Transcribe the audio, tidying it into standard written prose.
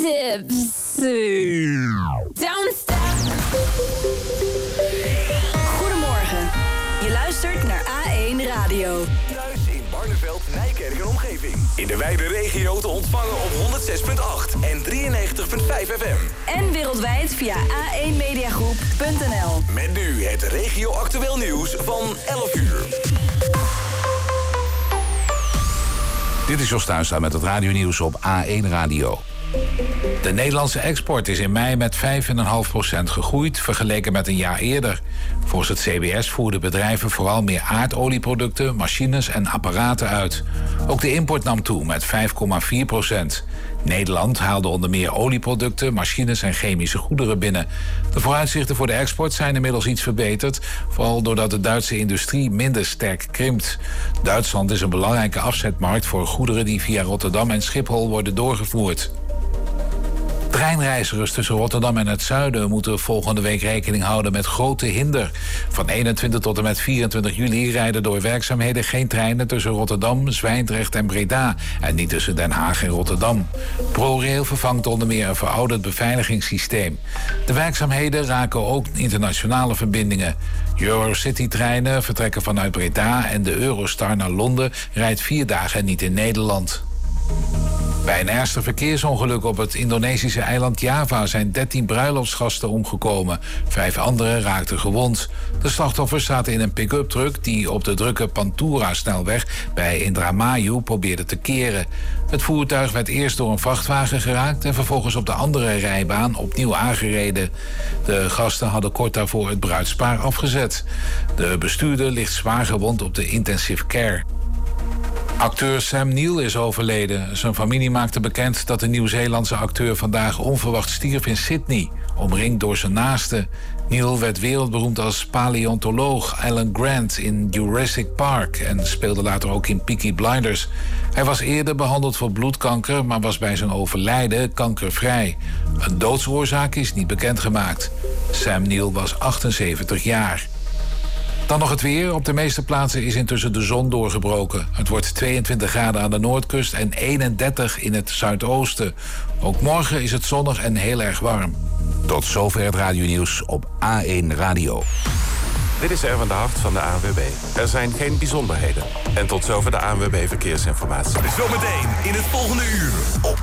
tips. Don't stop. Goedemorgen. Je luistert naar A1 Radio. Thuis in Barneveld, Nijkerk en omgeving. In de wijde regio te ontvangen op 106.8 en 93.5 FM. En wereldwijd via a1mediagroep.nl. Met nu het regio-actueel nieuws van 11 uur. Dit is Jos Tuinstra met het radionieuws op A1 Radio. De Nederlandse export is in mei met 5,5% gegroeid vergeleken met een jaar eerder. Volgens het CBS voerden bedrijven vooral meer aardolieproducten, machines en apparaten uit. Ook de import nam toe met 5,4%. Nederland haalde onder meer olieproducten, machines en chemische goederen binnen. De vooruitzichten voor de export zijn inmiddels iets verbeterd, vooral doordat de Duitse industrie minder sterk krimpt. Duitsland is een belangrijke afzetmarkt voor goederen die via Rotterdam en Schiphol worden doorgevoerd. Treinreizigers tussen Rotterdam en het zuiden moeten volgende week rekening houden met grote hinder. Van 21 tot en met 24 juli rijden door werkzaamheden geen treinen tussen Rotterdam, Zwijndrecht en Breda en niet tussen Den Haag en Rotterdam. ProRail vervangt onder meer een verouderd beveiligingssysteem. De werkzaamheden raken ook internationale verbindingen. Eurocity-treinen vertrekken vanuit Breda en de Eurostar naar Londen rijdt 4 dagen niet in Nederland. Bij een ernstig verkeersongeluk op het Indonesische eiland Java zijn 13 bruiloftsgasten omgekomen. 5 anderen raakten gewond. De slachtoffers zaten in een pick-up truck die op de drukke Pantura-snelweg bij Indramayu probeerde te keren. Het voertuig werd eerst door een vrachtwagen geraakt en vervolgens op de andere rijbaan opnieuw aangereden. De gasten hadden kort daarvoor het bruidspaar afgezet. De bestuurder ligt zwaar gewond op de intensive care. Acteur Sam Neill is overleden. Zijn familie maakte bekend dat de Nieuw-Zeelandse acteur vandaag onverwacht stierf in Sydney, omringd door zijn naasten. Neill werd wereldberoemd als paleontoloog Alan Grant in Jurassic Park en speelde later ook in Peaky Blinders. Hij was eerder behandeld voor bloedkanker, maar was bij zijn overlijden kankervrij. Een doodsoorzaak is niet bekendgemaakt. Sam Neill was 78 jaar. Dan nog het weer. Op de meeste plaatsen is intussen de zon doorgebroken. Het wordt 22 graden aan de noordkust en 31 in het zuidoosten. Ook morgen is het zonnig en heel erg warm. Tot zover het radionieuws op A1 Radio. Dit is Erwin de Hart van de ANWB. Er zijn geen bijzonderheden. En tot zover de ANWB Verkeersinformatie. Zometeen in het volgende uur op